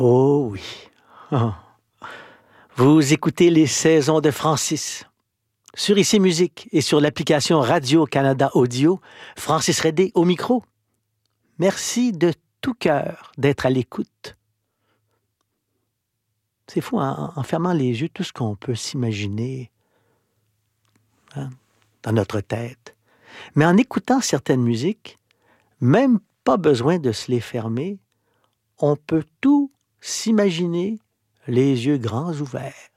Oh oui. Ah. Vous écoutez les saisons de Francis. Sur ICI Musique et sur l'application Radio-Canada Audio, Francis Redé au micro. Merci de tout cœur d'être à l'écoute. C'est fou, hein? En fermant les yeux, tout ce qu'on peut s'imaginer, hein, dans notre tête. Mais en écoutant certaines musiques, même pas besoin de se les fermer, on peut tout s'imaginer les yeux grands ouverts.